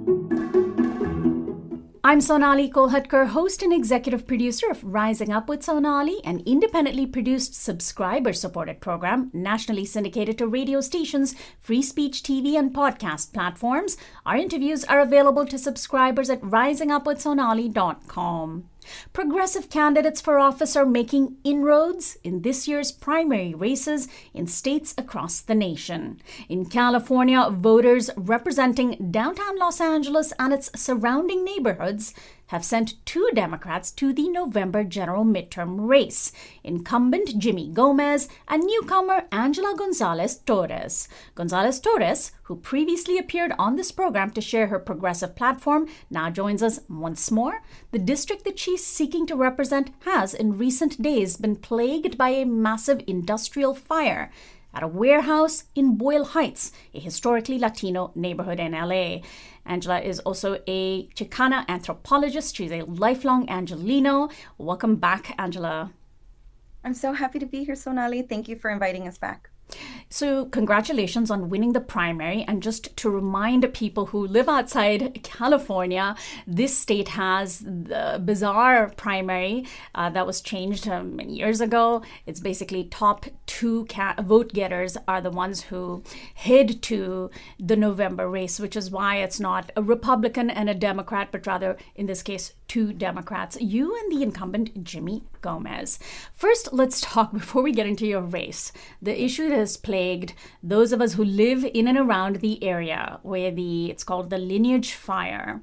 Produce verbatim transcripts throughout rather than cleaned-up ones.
I'm Sonali Kolhatkar, host and executive producer of Rising Up with Sonali, an independently produced, subscriber-supported program nationally syndicated to radio stations, free speech T V, and podcast platforms. Our interviews are available to subscribers at rising up with sonali dot com. Progressive candidates for office are making inroads in this year's primary races in states across the nation. In California, voters representing downtown Los Angeles and its surrounding neighborhoods have sent two Democrats to the November general midterm race, incumbent Jimmy Gomez and newcomer Angela Gonzalez Torres. Gonzalez Torres, who previously appeared on this program to share her progressive platform, now joins us once more. The district that she's seeking to represent has, in recent days, been plagued by a massive industrial fire at a warehouse in Boyle Heights, a historically Latino neighborhood in L A. Angela is also a Chicana anthropologist. She's a lifelong Angelino. Welcome back, Angela. I'm so happy to be here, Sonali. Thank you for inviting us back. So congratulations on winning the primary. And just to remind people who live outside California, this state has the bizarre primary uh, that was changed um, many years ago. It's basically top two ca- vote getters are the ones who head to the November race, which is why it's not a Republican and a Democrat, but rather, in this case, two Democrats, you and the incumbent Jimmy Gomez. First, let's talk, before we get into your race, the issue that has plagued those of us who live in and around the area where the, it's called the Lineage Fire,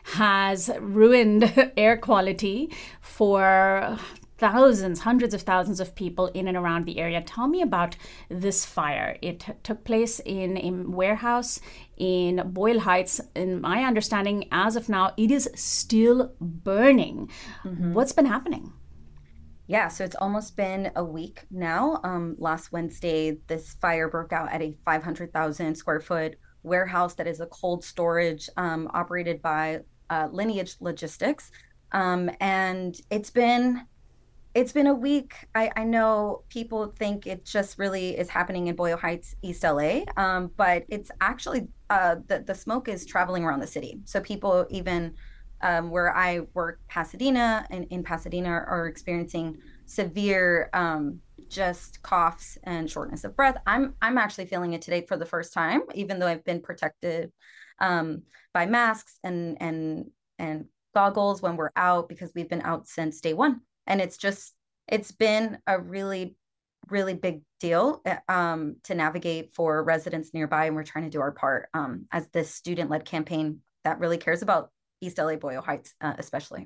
has ruined air quality for thousands, hundreds of thousands of people in and around the area. Tell me about this fire. It t- took place in a warehouse in Boyle Heights. In my understanding, as of now, it is still burning. Mm-hmm. What's been happening? Yeah, so it's almost been a week now. Um, last Wednesday, this fire broke out at a five hundred thousand square foot warehouse that is a cold storage um, operated by uh, Lineage Logistics. Um, and it's been It's been a week. I, I know people think it just really is happening in Boyle Heights, East L A, um, but it's actually uh, the, the smoke is traveling around the city. So people even um, where I work, Pasadena, and in Pasadena are, are experiencing severe um, just coughs and shortness of breath. I'm I'm actually feeling it today for the first time, even though I've been protected um, by masks and and and goggles when we're out, because we've been out since day one. And it's just, it's been a really, really big deal um, to navigate for residents nearby. And we're trying to do our part um, as this student-led campaign that really cares about East L A, Boyle Heights, uh, especially.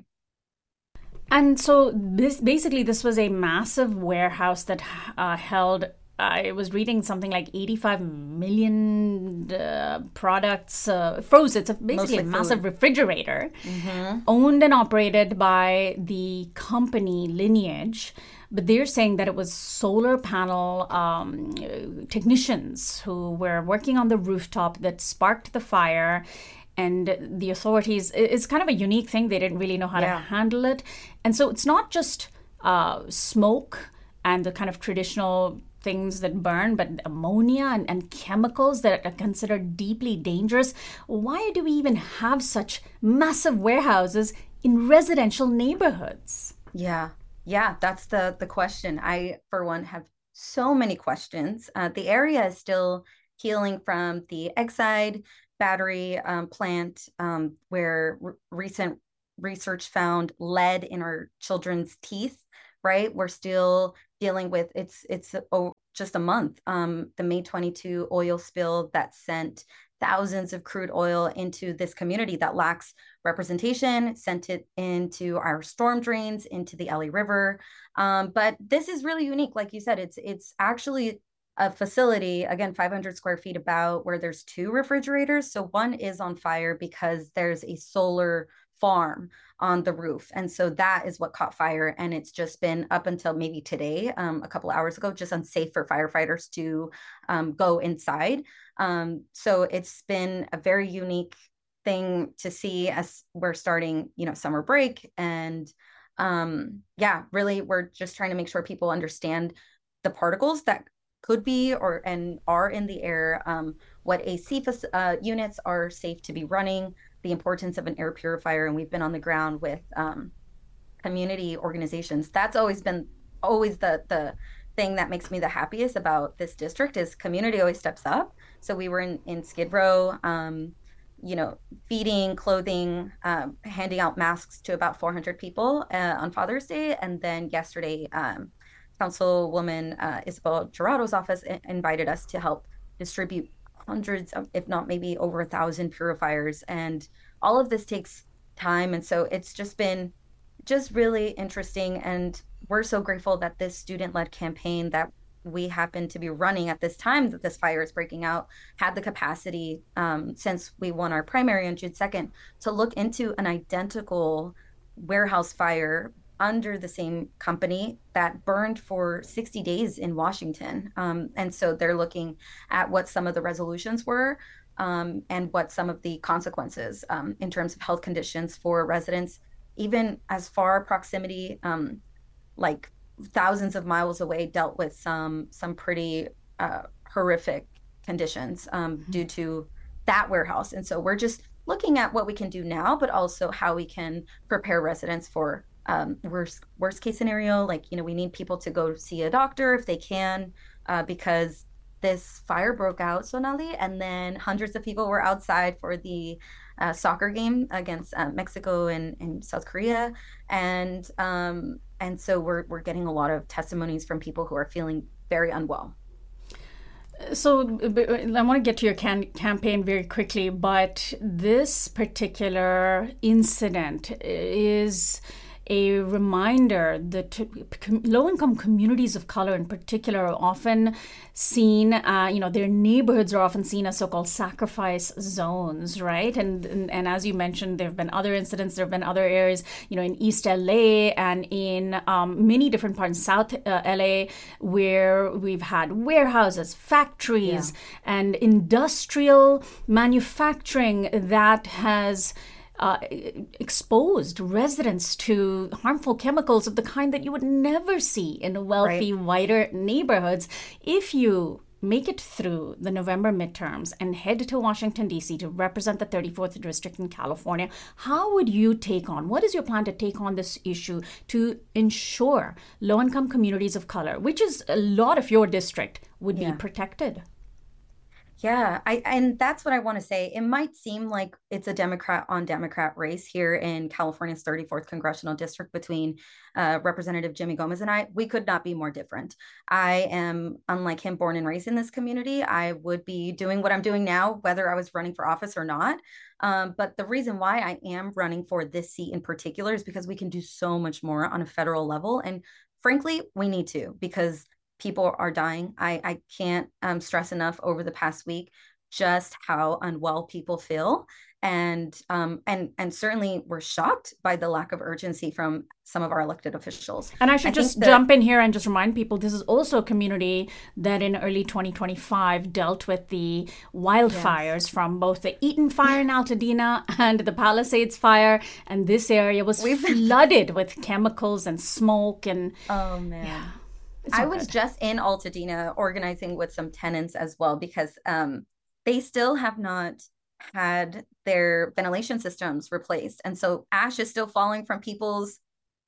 And so this basically, this was a massive warehouse that uh, held, I was reading something like eighty-five million uh, products, uh, frozen. It's a, basically Mostly a massive food. refrigerator, mm-hmm. owned and operated by the company Lineage. But they're saying that it was solar panel um, technicians who were working on the rooftop that sparked the fire. And the authorities, it's kind of a unique thing. They didn't really know how yeah. to handle it. And so it's not just uh, smoke and the kind of traditional things that burn, but ammonia and, and chemicals that are considered deeply dangerous. Why do we even have such massive warehouses in residential neighborhoods? Yeah, yeah, that's the, the question. I, for one, have so many questions. Uh, the area is still healing from the Exide battery um, plant, um, where re- recent research found lead in our children's teeth, right? We're still dealing with, it's it's oh, just a month, um, the May twenty-second oil spill that sent thousands of crude oil into this community that lacks representation, sent it into our storm drains, into the L A River. Um, but this is really unique. Like you said, it's it's actually a facility, again, five hundred square feet about, where there's two refrigerators. So one is on fire because there's a solar farm on the roof. And so that is what caught fire. And it's just been up until maybe today, um, a couple of hours ago, just unsafe for firefighters to um, go inside. Um, so it's been a very unique thing to see as we're starting, you know, summer break. And um, yeah, really, we're just trying to make sure people understand the particles that could be or and are in the air, um, what A C uh, units are safe to be running. the importance of an air purifier, and we've been on the ground with um, community organizations. That's always been always the the thing that makes me the happiest about this district is community always steps up. So we were in, in Skid Row, um, you know, feeding, clothing, um, handing out masks to about four hundred people uh, on Father's Day. And then yesterday, um, Councilwoman uh, Isabel Jurado's office invited us to help distribute hundreds, of, if not maybe over a thousand purifiers. And all of this takes time. And so it's just been just really interesting. And we're so grateful that this student-led campaign that we happen to be running at this time that this fire is breaking out had the capacity, um, since we won our primary on June second, to look into an identical warehouse fire under the same company that burned for sixty days in Washington. Um, and so they're looking at what some of the resolutions were, um, and what some of the consequences um, in terms of health conditions for residents, even as far proximity, um, like thousands of miles away, dealt with some some pretty uh, horrific conditions um, mm-hmm. due to that warehouse. And so we're just looking at what we can do now, but also how we can prepare residents for um, worst worst case scenario. Like, you know, we need people to go see a doctor if they can, uh, because this fire broke out, Sonali, and then hundreds of people were outside for the uh, soccer game against uh, Mexico and, and South Korea, and um, and so we're we're getting a lot of testimonies from people who are feeling very unwell. So I want to get to your can- campaign very quickly, but this particular incident is a reminder that low-income communities of color in particular are often seen, uh, you know, their neighborhoods are often seen as so-called sacrifice zones, right? And, and and as you mentioned, there have been other incidents, there have been other areas, you know, in East L A and in um, many different parts, South uh, L A, where we've had warehouses, factories, yeah. and industrial manufacturing that has Uh, exposed residents to harmful chemicals of the kind that you would never see in wealthy, right. whiter neighborhoods. If you make it through the November midterms and head to Washington, D C to represent the thirty-fourth District in California, how would you take on, what is your plan to take on this issue to ensure low-income communities of color, which is a lot of your district, would yeah. be protected? Yeah, I and that's what I want to say. It might seem like it's a Democrat on Democrat race here in California's thirty-fourth congressional district between uh, Representative Jimmy Gomez and I. We could not be more different. I am, unlike him, born and raised in this community. I would be doing what I'm doing now, whether I was running for office or not. Um, but the reason why I am running for this seat in particular is because we can do so much more on a federal level. And frankly, we need to, because people are dying. I, I can't um, stress enough over the past week just how unwell people feel. And um, and and certainly we're shocked by the lack of urgency from some of our elected officials. And I should I just that- jump in here and just remind people, this is also a community that in early twenty twenty-five dealt with the wildfires yes. from both the Eaton fire in Altadena and the Palisades fire. And this area was We've flooded with chemicals and smoke. And oh, man. Yeah. I was good. just in Altadena organizing with some tenants as well, because um, they still have not had their ventilation systems replaced. And so ash is still falling from people's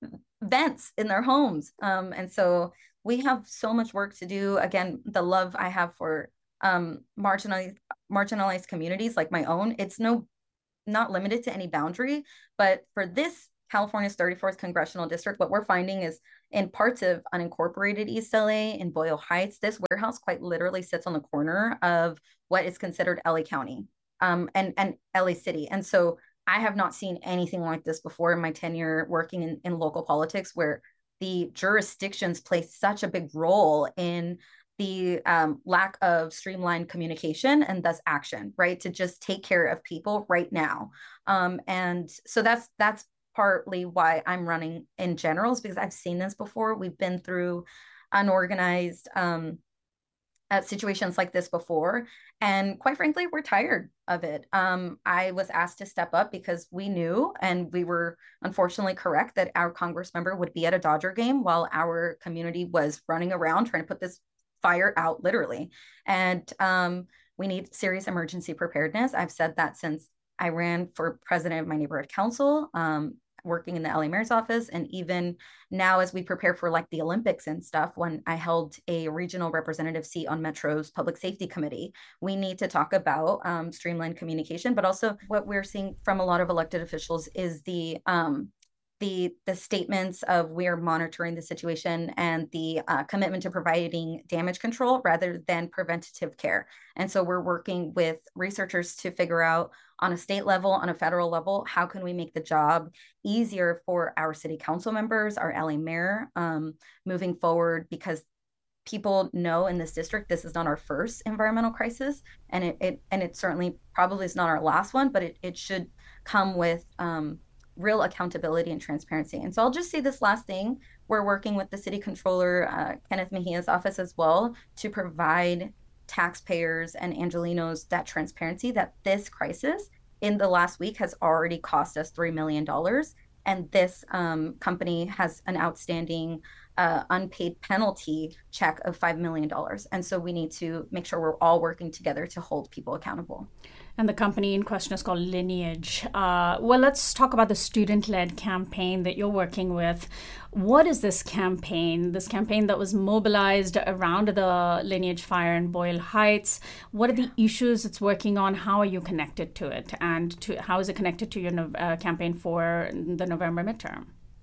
vents in their homes. Um, and so we have so much work to do. Again, the love I have for um, marginalized, marginalized communities like my own, it's no not limited to any boundary. But for this California's thirty-fourth congressional district, what we're finding is in parts of unincorporated East L A, in Boyle Heights, this warehouse quite literally sits on the corner of what is considered L A County um, and, and L A City. And so I have not seen anything like this before in my tenure working in, in local politics, where the jurisdictions play such a big role in the um, lack of streamlined communication and thus action, right? To just take care of people right now. Um, and so that's that's partly why I'm running in general, is because I've seen this before. We've been through unorganized um, uh, situations like this before. And quite frankly, we're tired of it. Um, I was asked to step up because we knew, and we were unfortunately correct, that our Congress member would be at a Dodger game while our community was running around trying to put this fire out, literally. And um, we need serious emergency preparedness. I've said that since I ran for president of my neighborhood council, um, working in the L A mayor's office. And even now, as we prepare for like the Olympics and stuff, when I held a regional representative seat on Metro's public safety committee, we need to talk about um, streamlined communication, but also what we're seeing from a lot of elected officials is the um, the the statements of we're monitoring the situation and the uh, commitment to providing damage control rather than preventative care. And so we're working with researchers to figure out on a state level, on a federal level, how can we make the job easier for our city council members, our L A mayor, um, moving forward, because people know in this district this is not our first environmental crisis, and it, it and it certainly probably is not our last one, but it, it should come with um, real accountability and transparency. And so I'll just say this last thing. We're working with the city controller, uh, Kenneth Mejia's office as well, to provide taxpayers and Angelenos that transparency that this crisis in the last week has already cost us three million dollars. And this um, company has an outstanding uh, unpaid penalty check of five million dollars. And so we need to make sure we're all working together to hold people accountable. And the company in question is called Lineage. Uh, well, let's talk about the student-led campaign that you're working with. What is this campaign? This campaign that was mobilized around the Lineage fire in Boyle Heights. What are the issues it's working on? How are you connected to it? And to how is it connected to your uh, campaign for the November midterm?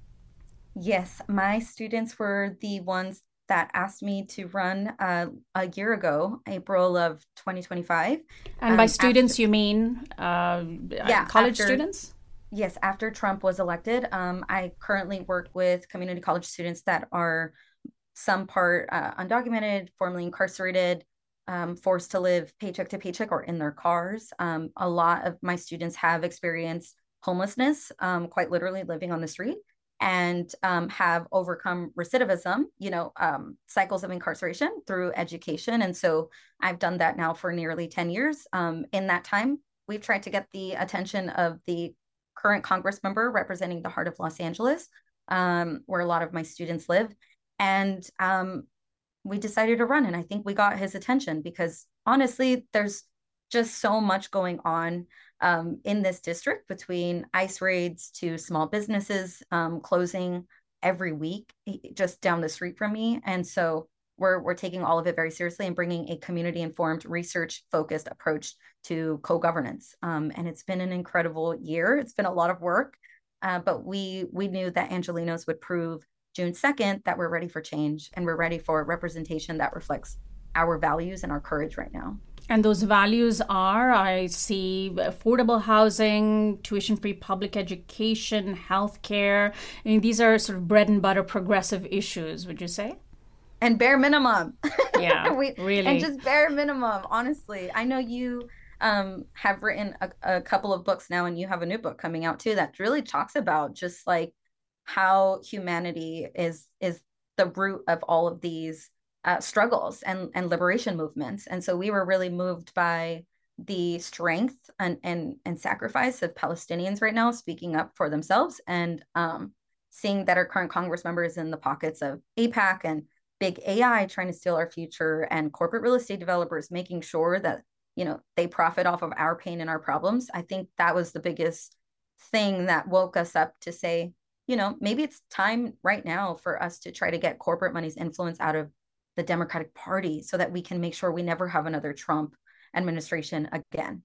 Yes, my students were the ones that asked me to run uh, a year ago, April of twenty twenty-five. And um, by students, after, you mean uh, yeah, college after, students? Yes, after Trump was elected. Um, I currently work with community college students that are some part uh, undocumented, formerly incarcerated, um, forced to live paycheck to paycheck or in their cars. Um, a lot of my students have experienced homelessness, um, quite literally living on the street, and um, have overcome recidivism, you know, um, cycles of incarceration through education. And so I've done that now for nearly ten years. Um, in that time, we've tried to get the attention of the current Congress member representing the heart of Los Angeles, um, where a lot of my students live. And um, we decided to run. And I think we got his attention because honestly, there's just so much going on um, in this district, between ICE raids to small businesses um, closing every week just down the street from me. And so we're, we're taking all of it very seriously and bringing a community-informed, research-focused approach to co-governance. Um, and it's been an incredible year. It's been a lot of work, uh, but we, we knew that Angelenos would prove June second that we're ready for change and we're ready for representation that reflects our values and our courage right now. And those values are, I see, affordable housing, tuition-free public education, healthcare. I mean, these are sort of bread and butter progressive issues, would you say? And bare minimum. Yeah, we, really. And just bare minimum, honestly. I know you um, have written a, a couple of books now, and you have a new book coming out too that really talks about just like how humanity is is the root of all of these Uh, struggles and, and liberation movements. And so we were really moved by the strength and, and, and sacrifice of Palestinians right now speaking up for themselves, and um, seeing that our current Congress members in the pockets of AIPAC and big A I trying to steal our future, and corporate real estate developers making sure that, you know, they profit off of our pain and our problems. I think that was the biggest thing that woke us up to say, you know, maybe it's time right now for us to try to get corporate money's influence out of the Democratic Party so that we can make sure we never have another Trump administration again.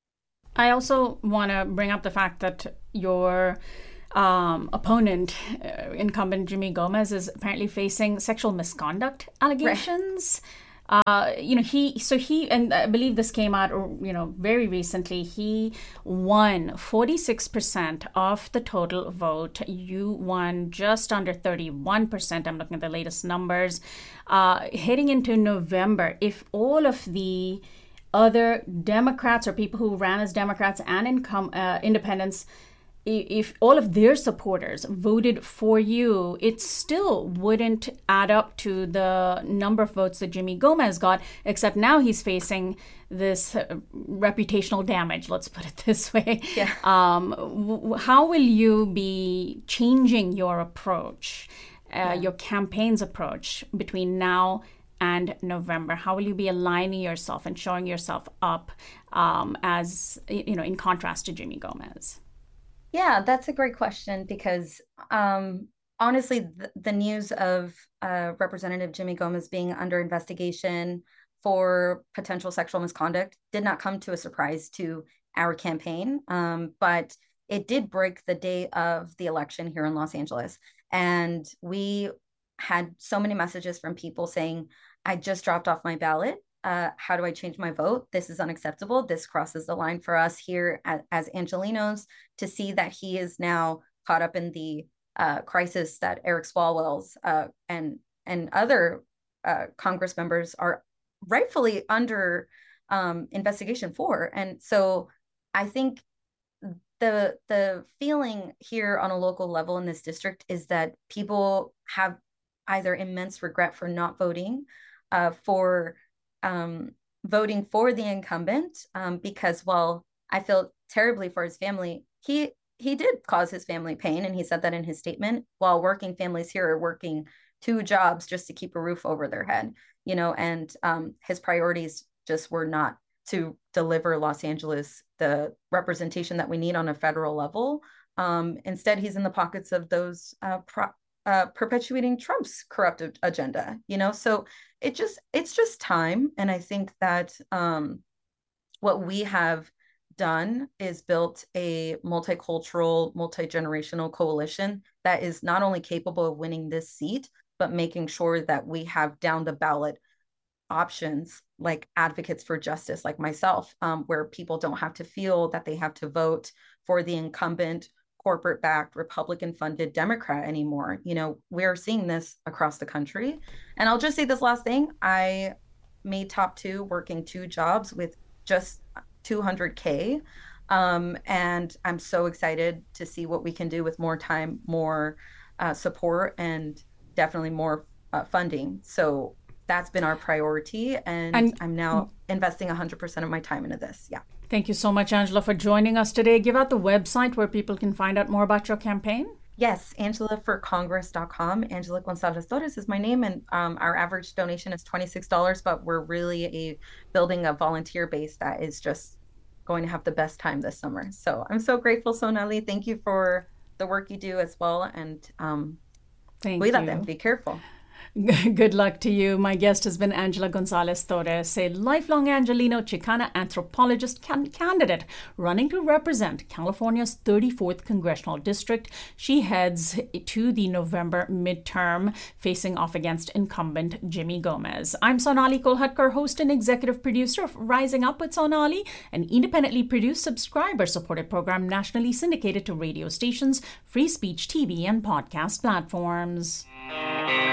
I also want to bring up the fact that your um, opponent, uh, incumbent Jimmy Gomez, is apparently facing sexual misconduct allegations. Right. Uh, you know, he, so he, and I believe this came out, you know, very recently, he won forty-six percent of the total vote. You won just under thirty-one percent. I'm looking at the latest numbers. Uh, heading into November, if all of the other Democrats or people who ran as Democrats and income, uh, independents, if all of their supporters voted for you, it still wouldn't add up to the number of votes that Jimmy Gomez got, except now he's facing this uh, reputational damage, let's put it this way. Yeah. Um, w- how will you be changing your approach, uh, yeah. your campaign's approach between now and November? How will you be aligning yourself and showing yourself up um, as, you know, in contrast to Jimmy Gomez? Yeah, that's a great question because um, honestly, the, the news of uh, Representative Jimmy Gomez being under investigation for potential sexual misconduct did not come to a surprise to our campaign, um, but it did break the day of the election here in Los Angeles. And we had so many messages from people saying, I just dropped off my ballot. Uh, how do I change my vote? This is unacceptable. This crosses the line for us here as, as Angelenos to see that he is now caught up in the uh, crisis that Eric Swalwell's uh, and, and other uh, Congress members are rightfully under um, investigation for. And so I think the the feeling here on a local level in this district is that people have either immense regret for not voting, uh, for um, voting for the incumbent, um, because while I feel terribly for his family, he he did cause his family pain, and he said that in his statement. While working families here are working two jobs just to keep a roof over their head, you know, and um, his priorities just were not to deliver Los Angeles the representation that we need on a federal level. Um, instead, he's in the pockets of those uh, pro- uh, perpetuating Trump's corrupt agenda, you know? So it just, it's just time. And I think that um, what we have done is built a multicultural, multi-generational coalition that is not only capable of winning this seat, but making sure that we have down the ballot options like advocates for justice like myself, um, where people don't have to feel that they have to vote for the incumbent corporate-backed Republican-funded Democrat anymore. You know, we're seeing this across the country. And I'll just say this last thing. I made top two working two jobs with just two hundred K. Um, and I'm so excited to see what we can do with more time, more uh, support, and definitely more uh, funding. So that's been our priority, and, and I'm now investing one hundred percent of my time into this. Yeah. Thank you so much, Angela, for joining us today. Give out the website where people can find out more about your campaign. Yes, angela for congress dot com. Angela Gonzalez Torres is my name, and um, our average donation is twenty-six dollars, but we're really a building a volunteer base that is just going to have the best time this summer. So I'm so grateful, Sonali. Thank you for the work you do as well, and um, Thank we you. love them. Be careful. Good luck to you. My guest has been Angela Gonzalez Torres, a lifelong Angelino Chicana anthropologist can- candidate running to represent California's thirty-fourth Congressional District. She heads to the November midterm, facing off against incumbent Jimmy Gomez. I'm Sonali Kolhatkar, host and executive producer of Rising Up with Sonali, an independently produced, subscriber-supported program nationally syndicated to radio stations, free speech T V, and podcast platforms.